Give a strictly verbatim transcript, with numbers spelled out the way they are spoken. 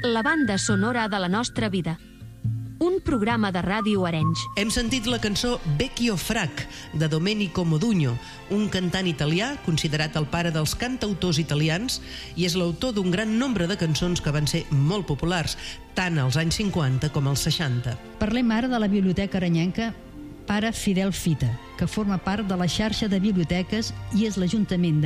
la banda sonora de la nostra vida. Un programa de Ràdio Arenys. Hem sentit la cançó Vecchio Frac, de Domenico Modugno, un cantant italià considerat el pare dels cantautors italians i és l'autor d'un gran nombre de cançons que van ser molt populars, tant als anys cinquanta com als seixanta. Parlem ara de la Biblioteca Arenyenca Pare Fidel Fita, que forma part de la xarxa de biblioteques i és l'Ajuntament de